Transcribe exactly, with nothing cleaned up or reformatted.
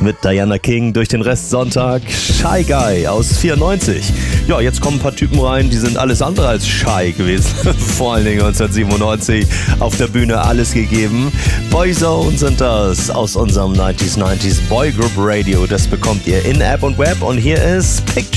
mit Diana King durch den Restsonntag. Shy Guy aus vierundneunzig. Ja, jetzt kommen ein paar Typen rein, die sind alles andere als shy gewesen. Vor allen Dingen neunzehnhundertsiebenundneunzig auf der Bühne alles gegeben. Boyzone sind das aus unserem neunziger neunzig Boy Group Radio. Das bekommt ihr in App und Web. Und hier ist Picture.